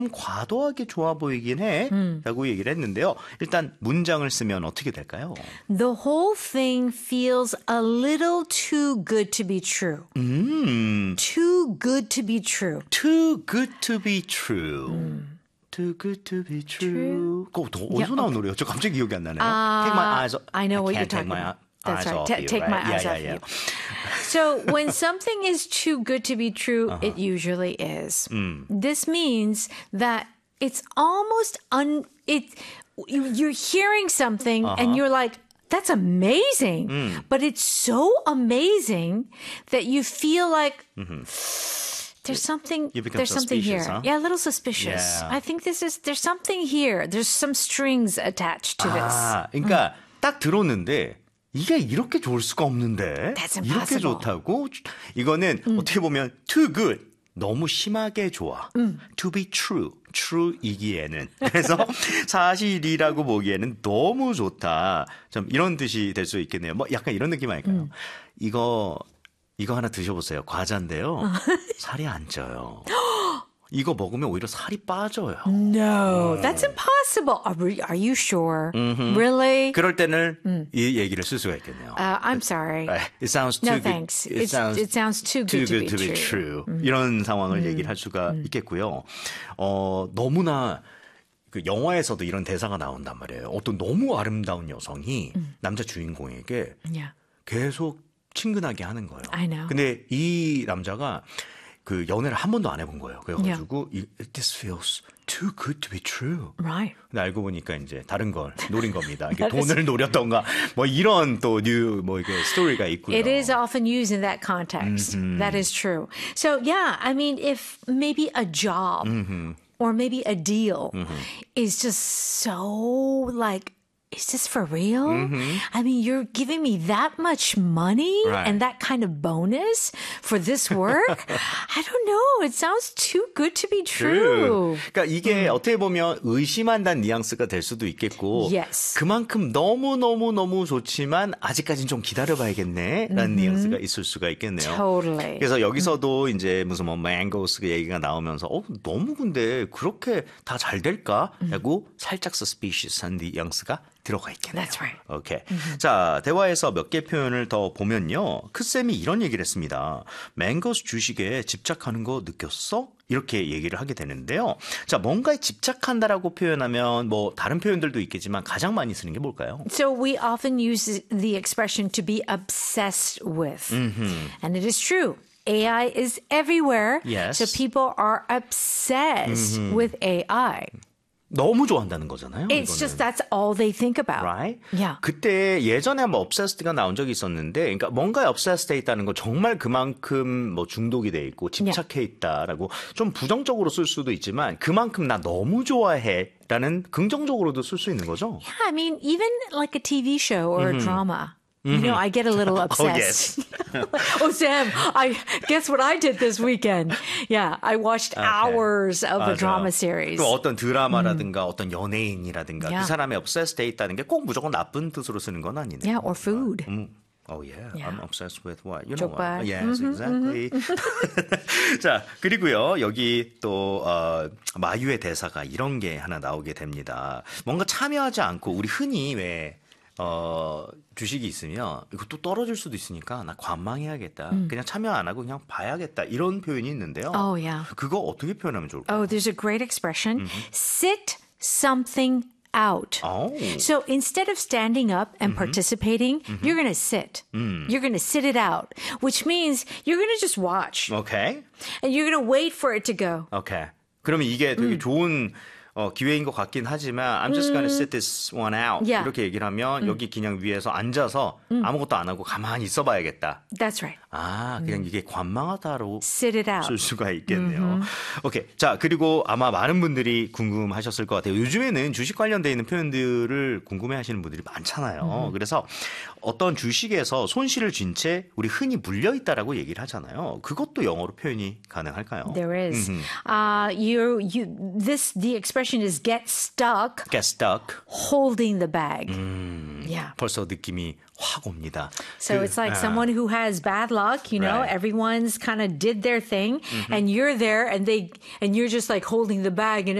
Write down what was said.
과도하게 좋아 보이긴 해 라고 얘기를 했는데요. 일단 문장을 쓰면 어떻게 될까요? The whole thing feels a little too good to be true. Too good to be true. Too good to be true. Too good to be true. 그거 어디서 나온 노래요? 저 갑자기 기억이 안 나네요. Take my eyes off. I know what you're can't take talking my about. eyes That's right. off you, Take right? my eyes off you. So when something is too good to be true, it usually is. This means that it's almost you're hearing something and you're like, that's amazing. But it's so amazing that you feel like there's something here. Huh? Yeah, a little suspicious. Yeah. I think there's something here. There's some strings attached to this. 그러니까 딱 들었는데 이게 이렇게 좋을 수가 없는데 That's 이렇게 impossible. 좋다고? 이거는 어떻게 보면 too good. 너무 심하게 좋아. To be true. true이기에는. 그래서 사실이라고 보기에는 너무 좋다. 좀 이런 뜻이 될 수 있겠네요. 뭐 약간 이런 느낌 아닐까요? 이거 하나 드셔보세요. 과자인데요. 살이 안 쪄요. 이거 먹으면 오히려 살이 빠져요. No, that's impossible. Are you sure? Really? 그럴 때는 이 얘기를 쓸 수가 있겠네요. I'm sorry. It sounds too No good. thanks. It sounds too good to be true. 이런 상황을 얘기를 할 수가 있겠고요. 너무나 그 영화에서도 이런 대사가 나온단 말이에요. 어떤 너무 아름다운 여성이 남자 주인공에게 Yeah. 계속 친근하게 하는 거예요. I know. 근데 이 남자가 그 연애를 한 번도 안 해본 거예요. 그래가지고 This feels too good to be true. Right. 근데 알고 보니까 이제 다른 걸 노린 겁니다. 이게 돈을 노렸던가 뭐 이런 또 이게 스토리가 있고요. It is often used in that context. That is true. So yeah, I mean, if maybe a job or maybe a deal is just so like, is this for real? I mean, you're giving me that much money Right. and that kind of bonus for this work? I don't know. It sounds too good to be true. 그러니까 이게 어떻게 보면 의심한다는 뉘앙스가 될 수도 있겠고 Yes. 그만큼 너무 좋지만 아직까지는 좀 기다려봐야겠네라는 뉘앙스가 있을 수가 있겠네요. Totally. 그래서 여기서도 이제 무슨 뭐 망고스 얘기가 나오면서 너무 근데 그렇게 다 잘 될까? 하고 살짝 suspicious한 뉘앙스가 들어가 있겠네요. That's right. 오케이. 자, 대화에서 몇 개 표현을 더 보면요. 크쌤이 이런 얘기를 했습니다. 맹거스 주식에 집착하는 거 느꼈어? 이렇게 얘기를 하게 되는데요. 자, 뭔가에 집착한다라고 표현하면 뭐 다른 표현들도 있겠지만 가장 많이 쓰는 게 뭘까요? So we often use the expression to be obsessed with. And it is true. AI is everywhere. Yes. So people are obsessed with AI. 너무 좋아한다는 거잖아요. It's 이거는. just that's all they think about. Right? Yeah. 그때 예전에 한번 obsessed가 나온 적이 있었는데, 그러니까 뭔가에 obsessed 돼 있다는 건 정말 그만큼 뭐 중독이 돼 있고 집착해 있다라고 좀 부정적으로 쓸 수도 있지만 그만큼 나 너무 좋아해라는 긍정적으로도 쓸 수 있는 거죠. Yeah, I mean, even like a TV show or a drama. You know, I get a little obsessed. Oh, Sam, I guess what I did this weekend. Yeah, I watched hours of a drama series. 또 어떤 드라마라든가 어떤 연예인이라든가 Yeah. 그 사람의 obsessed 돼 있다는 게 꼭 무조건 나쁜 뜻으로 쓰는 건 아니네요. Yeah, or food. Oh yeah. Yeah. I'm obsessed with what? You know 족발. what? Yes, exactly. 자, 그리고요. 여기 또 마유의 대사가 이런 게 하나 나오게 됩니다. 뭔가 참여하지 않고 우리 흔히 왜 주식이 있으면 이거 또 떨어질 수도 있으니까 나 관망해야겠다. 그냥 참여 안 하고 그냥 봐야겠다. 이런 표현이 있는데요. Oh, yeah. 그거 어떻게 표현하면 좋을까요? Oh, there's a great expression. Sit something out. Oh. So instead of standing up and participating, you're going to sit. You're going to sit it out, which means you're going to just watch. 오케이. And you're going to wait for it to go. 오케이. 그러면 이게 되게 좋은 기회인 것 같긴 하지만 I'm just gonna sit this one out. Yeah. 이렇게 얘기를 하면 여기 그냥 위에서 앉아서 아무것도 안 하고 가만히 있어봐야겠다. That's right. 그냥 이게 관망하다로 Sit it out. 쓸 수가 있겠네요. 오케이. 자, 그리고 아마 많은 분들이 궁금하셨을 것 같아요. 요즘에는 주식 관련돼 있는 표현들을 궁금해하시는 분들이 많잖아요. 그래서 어떤 주식에서 손실을 쥔 채 우리 흔히 물려 있다라고 얘기를 하잖아요. 그것도 영어로 표현이 가능할까요? There is. The expression is get stuck Get stuck. holding the bag. Yeah. 벌써 느낌이 확 옵니다. So it's like someone who has bad luck, you know, Right. everyone's kind of did their thing and you're there and you're just like holding the bag and